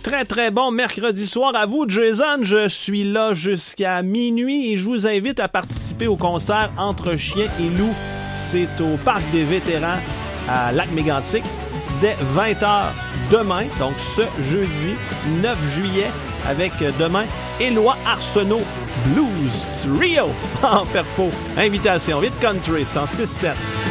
Très, très bon mercredi soir à vous, Jason. Je suis là jusqu'à minuit et je vous invite à participer au concert Entre chiens et loups. C'est au Parc des vétérans à Lac-Mégantic dès 20h demain, donc ce jeudi 9 juillet, avec demain Éloi Arsenault Blues Trio en perfo. Invitation, vite country, 106.7.